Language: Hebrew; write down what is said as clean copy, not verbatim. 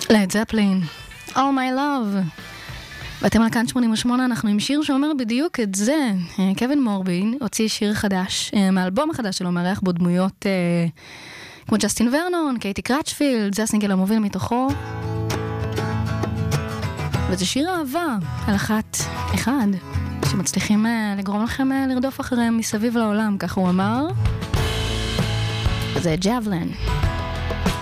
לד זפלין, All My Love. ואתם על כאן 88, אנחנו עם שיר שאומר בדיוק את זה. קווין מורבין הוציא שיר חדש, מאלבום החדש שלו, מארח בו דמויות כמו ג'סטין ורנון, קייטי קראצ'פילד, זה הסינגל המוביל מתוכו. וזה שיר אהבה על אחד, שמצליחים לגרום לכם לרדוף אחריהם מסביב לעולם, כך הוא אמר. זה ג'אבלן.